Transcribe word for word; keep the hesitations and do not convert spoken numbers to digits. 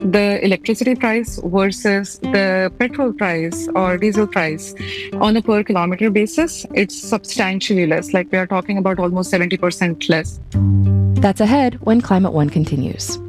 the electricity price versus the petrol price or diesel price on a per kilometer basis, it's substantially less. Like we are talking about almost seventy percent less. That's ahead when Climate One continues.